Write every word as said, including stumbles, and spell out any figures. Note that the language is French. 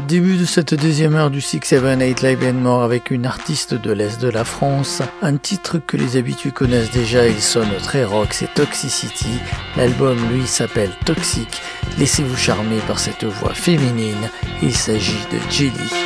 Début de cette deuxième heure du six sept eight Live and More avec une artiste de l'Est de la France. Un titre que les habitués connaissent déjà, il sonne très rock, c'est Toxicity. L'album, lui, s'appelle Toxic. Laissez-vous charmer par cette voix féminine, il s'agit de Jelly.